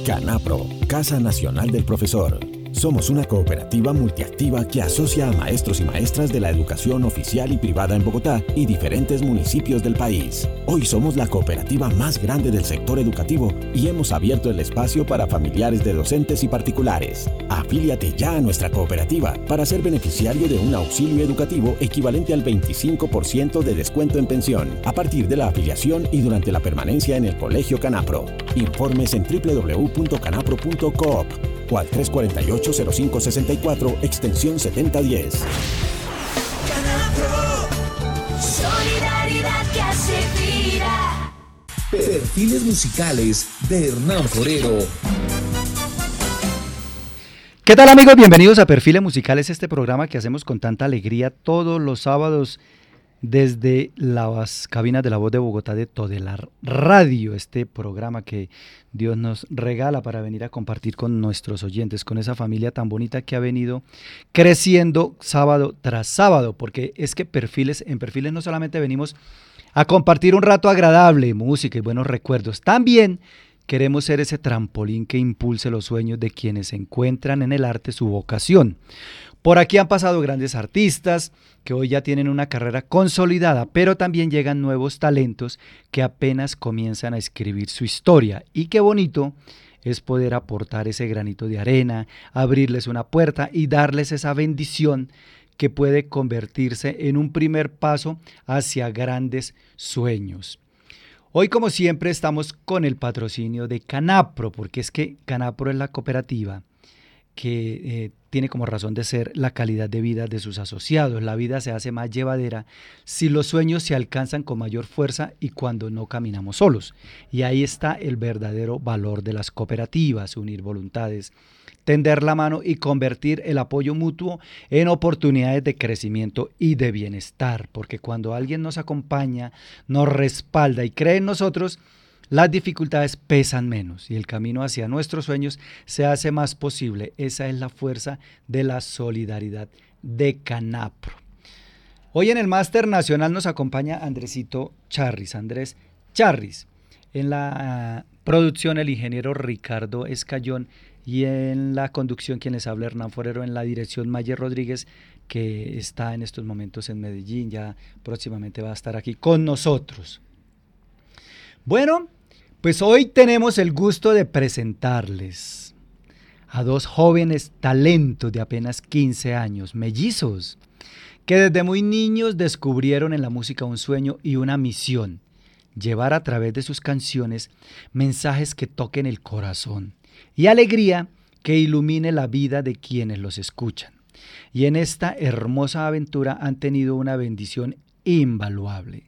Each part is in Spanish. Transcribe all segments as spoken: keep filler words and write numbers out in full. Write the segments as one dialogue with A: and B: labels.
A: CANAPRO, Casa Nacional del Profesor. Somos una cooperativa multiactiva que asocia a maestros y maestras de la educación oficial y privada en Bogotá y diferentes municipios del país. Hoy somos la cooperativa más grande del sector educativo y hemos abierto el espacio para familiares de docentes y particulares. Afíliate ya a nuestra cooperativa para ser beneficiario de un auxilio educativo equivalente al veinticinco por ciento de descuento en pensión a partir de la afiliación y durante la permanencia en el Colegio CANAPRO. Informes en doble u doble u doble u punto canapro punto coop o al tres cuatro ocho cero cinco seis cuatro, extensión setenta diez.
B: CANAPRO, solidaridad que hace vida.
C: Perfiles musicales de Hernán Forero.
D: ¿Qué tal, amigos? Bienvenidos a Perfiles Musicales, este programa que hacemos con tanta alegría todos los sábados desde las cabinas de La Voz de Bogotá de Todelar Radio, este programa que Dios nos regala para venir a compartir con nuestros oyentes, con esa familia tan bonita que ha venido creciendo sábado tras sábado, porque es que Perfiles, en Perfiles no solamente venimos a compartir un rato agradable, música y buenos recuerdos, también queremos ser ese trampolín que impulse los sueños de quienes encuentran en el arte su vocación. Por aquí han pasado grandes artistas que hoy ya tienen una carrera consolidada, pero también llegan nuevos talentos que apenas comienzan a escribir su historia. Y qué bonito es poder aportar ese granito de arena, abrirles una puerta y darles esa bendición que puede convertirse en un primer paso hacia grandes sueños. Hoy, como siempre, estamos con el patrocinio de CANAPRO, porque es que CANAPRO es la cooperativa que eh, tiene como razón de ser la calidad de vida de sus asociados. La vida se hace más llevadera si los sueños se alcanzan con mayor fuerza y cuando no caminamos solos. Y ahí está el verdadero valor de las cooperativas: unir voluntades, tender la mano y convertir el apoyo mutuo en oportunidades de crecimiento y de bienestar. Porque cuando alguien nos acompaña, nos respalda y cree en nosotros, las dificultades pesan menos y el camino hacia nuestros sueños se hace más posible. Esa es la fuerza de la solidaridad de CANAPRO. Hoy en el Máster Nacional nos acompaña Andresito Charris, Andrés Charris. En la uh, producción el ingeniero Ricardo Escayón y en la conducción quien les habla Hernán Forero, en la dirección Mayer Rodríguez, que está en estos momentos en Medellín, ya próximamente va a estar aquí con nosotros. Bueno, pues hoy tenemos el gusto de presentarles a dos jóvenes talentos de apenas quince años, mellizos, que desde muy niños descubrieron en la música un sueño y una misión: llevar a través de sus canciones mensajes que toquen el corazón y alegría que ilumine la vida de quienes los escuchan. Y en esta hermosa aventura han tenido una bendición invaluable: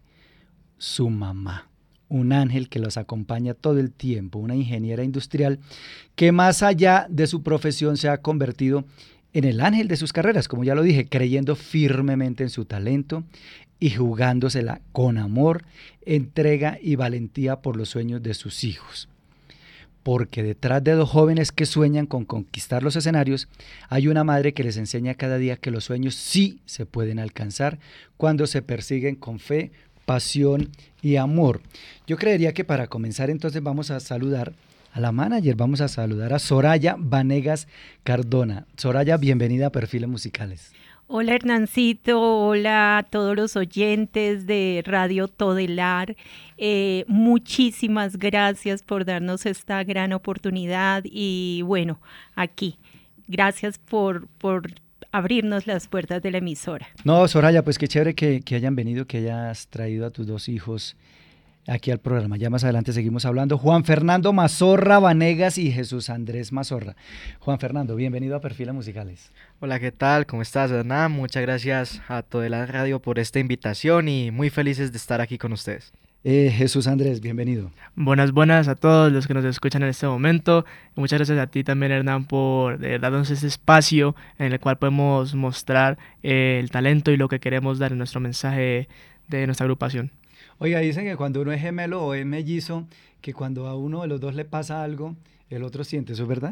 D: su mamá. Un ángel que los acompaña todo el tiempo, una ingeniera industrial que más allá de su profesión se ha convertido en el ángel de sus carreras, como ya lo dije, creyendo firmemente en su talento y jugándosela con amor, entrega y valentía por los sueños de sus hijos. Porque detrás de dos jóvenes que sueñan con conquistar los escenarios, hay una madre que les enseña cada día que los sueños sí se pueden alcanzar cuando se persiguen con fe, pasión y amor. Yo creería que para comenzar entonces vamos a saludar a la manager, vamos a saludar a Soraya Vanegas Cardona. Soraya, bienvenida a Perfiles Musicales.
E: Hola Hernancito, hola a todos los oyentes de Radio Todelar. Eh, muchísimas gracias por darnos esta gran oportunidad y bueno, aquí, gracias por... por abrirnos las puertas de la emisora.
D: No, Soraya, pues qué chévere que, que hayan venido, que hayas traído a tus dos hijos aquí al programa. Ya más adelante seguimos hablando. Juan Fernando Mazorra Vanegas y Jesús Andrés Mazorra. Juan Fernando, bienvenido a Perfiles Musicales.
F: Hola, ¿qué tal? ¿Cómo estás, Hernán? Muchas gracias a Todelar Radio por esta invitación y muy felices de estar aquí con ustedes.
D: Eh, Jesús Andrés, bienvenido.
G: Buenas, buenas a todos los que nos escuchan en este momento. Muchas gracias a ti también, Hernán, por eh, darnos este espacio en el cual podemos mostrar eh, el talento y lo que queremos dar en nuestro mensaje de nuestra agrupación.
D: Oiga, dicen que cuando uno es gemelo o es mellizo, que cuando a uno de los dos le pasa algo, el otro siente, ¿eso es verdad?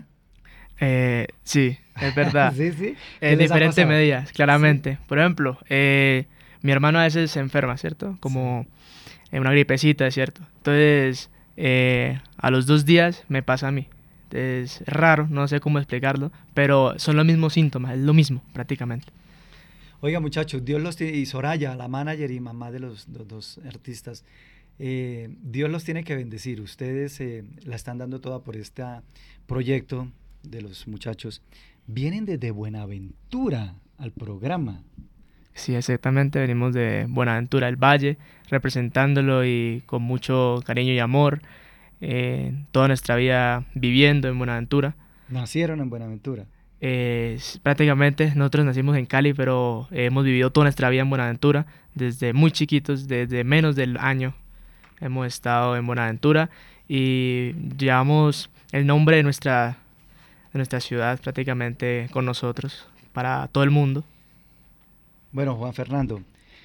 G: Eh, sí, es verdad.
D: sí, sí.
G: En diferentes medidas, claramente. Sí. Por ejemplo, eh, mi hermano a veces se enferma, ¿cierto? Como... Sí. En una gripecita, ¿cierto? Entonces, eh, a los dos días me pasa a mí. Es raro, no sé cómo explicarlo, pero son los mismos síntomas, es lo mismo prácticamente.
D: Oiga, muchachos, Dios los tiene, y Soraya, la manager y mamá de los, los dos artistas, eh, Dios los tiene que bendecir. Ustedes eh, la están dando toda por este proyecto de los muchachos. Vienen desde Buenaventura al programa.
G: Sí, exactamente, venimos de Buenaventura del Valle, representándolo y con mucho cariño y amor, eh, toda nuestra vida viviendo en Buenaventura.
D: Nacieron en Buenaventura.
G: Eh, prácticamente nosotros nacimos en Cali, pero hemos vivido toda nuestra vida en Buenaventura, desde muy chiquitos, desde menos del año hemos estado en Buenaventura y llevamos el nombre de nuestra, de nuestra ciudad prácticamente con nosotros, para todo el mundo.
D: Bueno, Juan Fernando,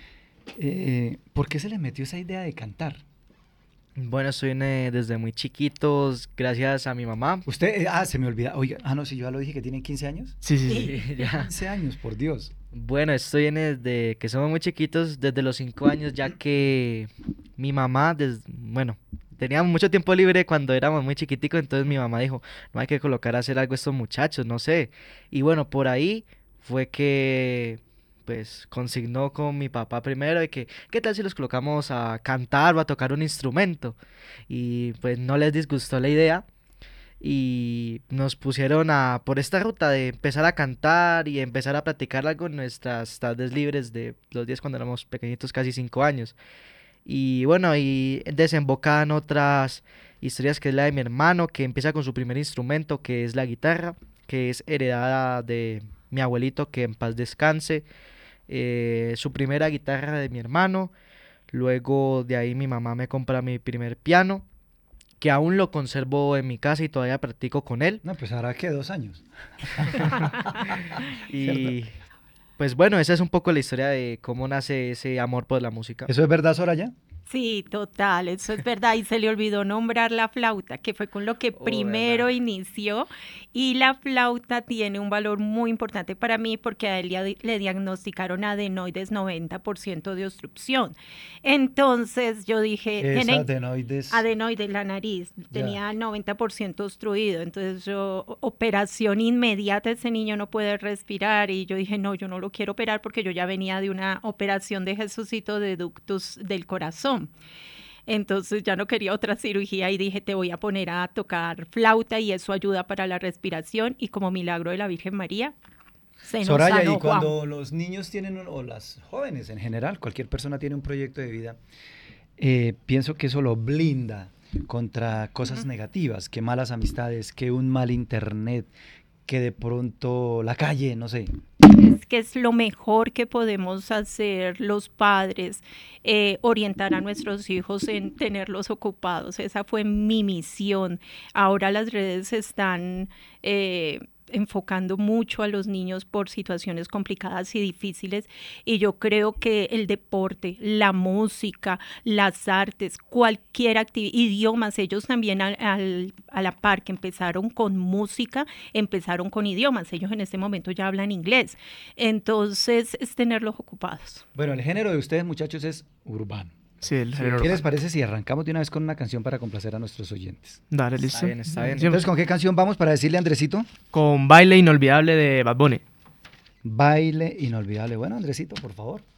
D: eh, ¿por qué se le metió esa idea de cantar?
F: Bueno, estoy en, eh, desde muy chiquitos, gracias a mi mamá.
D: Usted, eh, ah, se me olvida, oiga, ah, no, si yo ya lo dije que tienen quince años.
G: Sí, sí, sí.
F: Sí, ya.
D: quince años, por Dios.
F: Bueno, estoy en desde que somos muy chiquitos, desde los cinco años, ya que mi mamá, des, bueno, teníamos mucho tiempo libre cuando éramos muy chiquiticos, entonces mi mamá dijo, no hay que colocar a hacer algo a estos muchachos, no sé. Y bueno, por ahí fue que pues consignó con mi papá primero de que qué tal si los colocamos a cantar o a tocar un instrumento, y pues no les disgustó la idea y nos pusieron a por esta ruta de empezar a cantar y empezar a practicar algo en nuestras tardes libres de los días cuando éramos pequeñitos, casi cinco años. Y bueno, y desembocan otras historias, que es la de mi hermano, que empieza con su primer instrumento, que es la guitarra, que es heredada de mi abuelito, que en paz descanse. Eh, su primera guitarra de mi hermano, luego de ahí mi mamá me compra mi primer piano, que aún lo conservo en mi casa y todavía practico con él.
D: No, pues hará que dos años.
F: Y pues bueno, esa es un poco la historia de cómo nace ese amor por la música.
D: ¿Eso es verdad, Soraya?
E: Sí, total, eso es verdad. Y se le olvidó nombrar la flauta, que fue con lo que
F: Oh,
E: primero
F: ¿verdad?
E: inició. Y la flauta tiene un valor muy importante para mí porque a él le, le diagnosticaron adenoides noventa por ciento de obstrucción. Entonces yo dije,
D: ¿Qué es
E: tiene
D: adenoides?
E: adenoides, la nariz,
D: Ya.
E: tenía noventa por ciento obstruido. Entonces yo, o- operación inmediata, ese niño no puede respirar. Y yo dije, no, yo no lo quiero operar porque yo ya venía de una operación de Jesucito de ductus del corazón. Entonces ya no quería otra cirugía y dije, te voy a poner a tocar flauta y eso ayuda para la respiración, y como milagro de la Virgen María, se nos
D: Soraya,
E: sanó
D: y
E: Juan.
D: cuando los niños tienen, un- o las jóvenes en general, cualquier persona tiene un proyecto de vida, eh, pienso que eso lo blinda contra cosas negativas, que malas amistades, que un mal internet, que de pronto la calle, no sé.
E: Es que es lo mejor que podemos hacer los padres, eh, orientar a nuestros hijos en tenerlos ocupados. Esa fue mi misión. Ahora las redes se están eh, enfocando mucho a los niños por situaciones complicadas y difíciles, y yo creo que el deporte, la música, las artes, cualquier actividad, idiomas, ellos también al, al, a la par que empezaron con música, empezaron con idiomas. Ellos en este momento ya hablan inglés. Entonces, es tenerlos ocupados.
D: Bueno, el género de ustedes, muchachos, es urbano.
G: Sí, el
D: ¿Qué
G: género
D: les
G: urbano.
D: parece si arrancamos de una vez con una canción para complacer a nuestros oyentes?
G: Dale,
F: Está
G: listo.
F: bien, está bien.
G: Sí,
D: Entonces, ¿con qué canción vamos para decirle a Andresito?
G: con Baile Inolvidable de Bad Bunny.
D: Baile inolvidable. Bueno, Andresito, por favor.